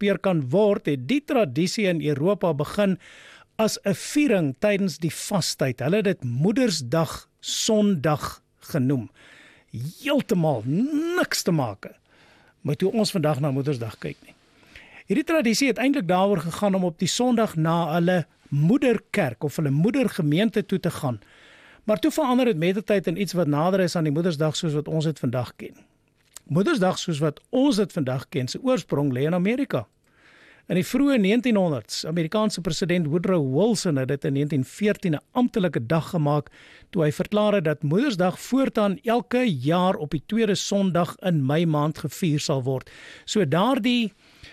bespeer kan word, het die tradisie in Europa begin as 'n viering tydens die vastyd. Hulle het dit Moedersdag Sondag genoem. Heeltemal niks te maak met hoe ons vandag na Moedersdag kyk nie. Hierdie tradisie het eintlik daaroor gegaan om op die Sondag na hulle moederkerk of hulle moedergemeente toe te gaan. Maar toe verander dit met die tyd in iets wat nader is aan die Moedersdag soos wat ons dit vandag ken. Moedersdag soos wat ons dit vandag ken, se oorsprong lê in Amerika. In die vroeë 1900s, Amerikaanse president Woodrow Wilson het dit in 1914 'n amptelike dag gemaak toe hy verklaar het dat Moedersdag voortaan elke jaar op die tweede Sondag in Mei maand gevier sal word. So daardie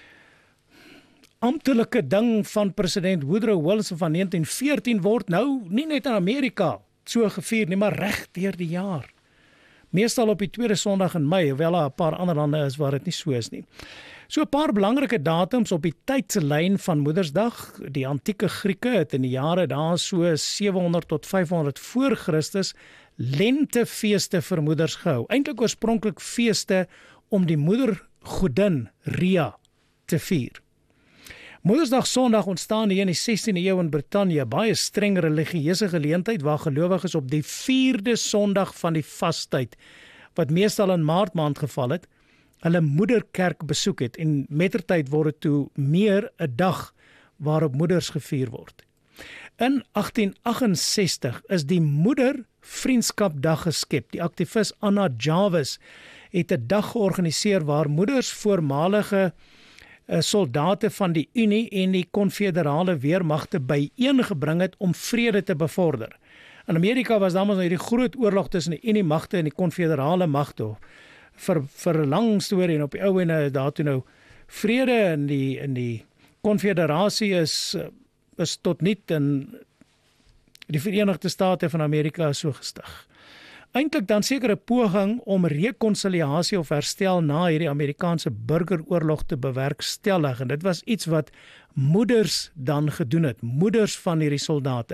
amptelike ding van president Woodrow Wilson van 1914 word nou nie net in Amerika so gevier nie, maar reg deur die jaar. Meestal op die tweede Sondag in Mei, hoewel daar 'n paar ander lande is waar dit nie so is nie. So 'n paar belangrike datums op die tydslyn van Moedersdag. Die antieke Grieke het in die jare daar so 700 tot 500 voor Christus lentefeeste vir moeders gehou. Eintlik oorspronklik feeste om die moedergodin Rhea te vier. Moedersdag Sondag ontstaan hier in die 16de eeu in Brittanje, baie streng religieuse geleentheid waar gelowiges op die 4de Sondag van die vastyd, wat meestal in Maart maand geval het, hulle moederkerk besoek het en mettertyd word dit toe meer 'n dag waarop moeders gevier word. In 1868 is die Moedervriendskapdag geskep. Die aktivis Anna Jarvis het 'n dag georganiseer waar moeders voormalige soldate van die Unie en die konfederale weermagte byeengebring het om vrede te bevorder. In Amerika was damals nou hierdie groot oorlog tussen die Unie magte en die konfederale magte. Vir 'n lang storie en op die ou ene daartoe nou vrede in die konfederasie is tot niet in die Verenigde State van Amerika is so gestig. Eintlik dan seker 'n poging om rekonsiliasie of herstel na hierdie Amerikaanse burgeroorlog te bewerkstellig, en dit was iets wat moeders dan gedoen het, moeders van hierdie soldate.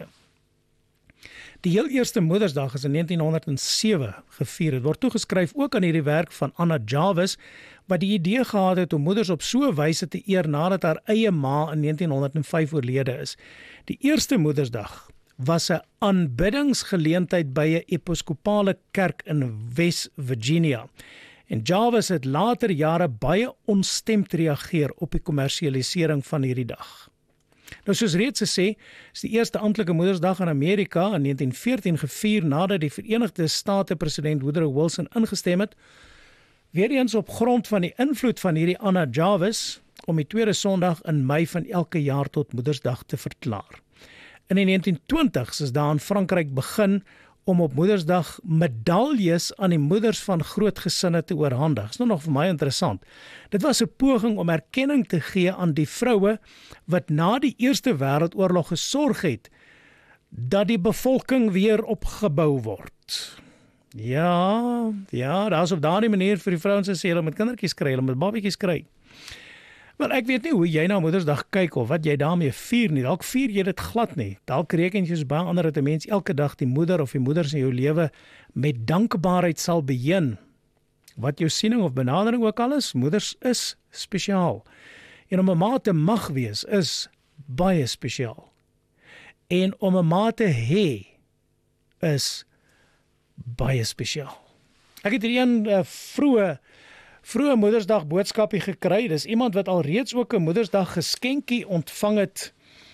Die heel eerste Moedersdag is in 1907 gevier. Het word toegeskryf ook aan hierdie werk van Anna Jarvis, wat die idee gehad het om moeders op so 'n wyse te eer nadat haar eie ma in 1905 oorlede is. Die eerste Moedersdag was 'n aanbiddingsgeleentheid by 'n episkopale kerk in West Virginia. En Jarvis het later jare baie onstemd reageer op die kommersialisering van hierdie dag. Nou soos reeds gesê, is die eerste amptelike Moedersdag in Amerika in 1914 gevier nadat die Verenigde State president Woodrow Wilson ingestem het, weer eens op grond van die invloed van hierdie Anna Jarvis om die tweede Sondag in Mei van elke jaar tot Moedersdag te verklaar. In die 1920s is daar in Frankryk begin om op Moedersdag medaljes aan die moeders van groot gesinne te oorhandig. Dit is nou nog vir my interessant. Dit was 'n poging om erkenning te gee aan die vroue wat na die Eerste Wêreldoorlog gesorg het dat die bevolking weer opgebou word. Ja, daar is op daardie manier vir die vrouens gesê, hulle moet kindertjies kry, hulle moet babietjies kry. Wel, ek weet nie hoe jy na Moedersdag kyk of wat jy daarmee vier nie. Dalk vier jy dit glad nie. Dalk reken jy soos baie ander dat 'n mens elke dag die moeder of die moeders in jou lewe met dankbaarheid sal beheen. Wat jou siening of benadering ook al is, moeders is spesiaal. En om 'n ma te mag wees is baie spesiaal. En om 'n ma te hê is baie spesiaal. Ek het hier een vroeë Moedersdag boodskapie gekry. Dis iemand wat al reeds ook 'n Moedersdag geskenkie ontvang het.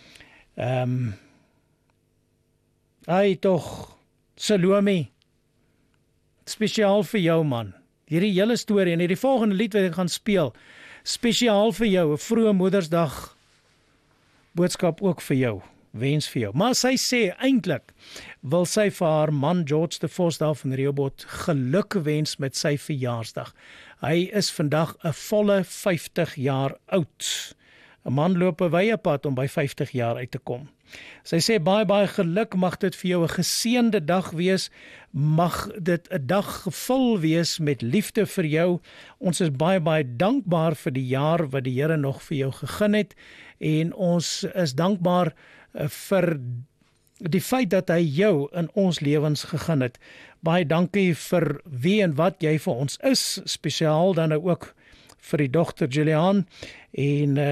Tog, Salome, spesiaal vir jou man. Hierdie hele storie en hierdie volgende lied wat ek gaan speel, spesiaal vir jou, 'n vroeë Moedersdag boodskap ook vir jou. Wens vir jou. Maar sy sê eintlik wil sy vir haar man George de Vos daar van Rehoboth geluk wens met sy verjaarsdag. Hy is vandag 'n volle 50 jaar oud. 'n Man loop 'n wye pad om by 50 jaar uit te kom. Sy sê baie geluk, mag dit vir jou 'n geseënde dag wees, mag dit 'n dag gevul wees met liefde vir jou. Ons is baie dankbaar vir die jaar wat die Here nog vir jou gegee het, en ons is dankbaar vir die feit dat hy jou in ons lewens gegee het. Baie dankie vir wie en wat jy vir ons is, spesiaal dan ook vir die dogter Julian, en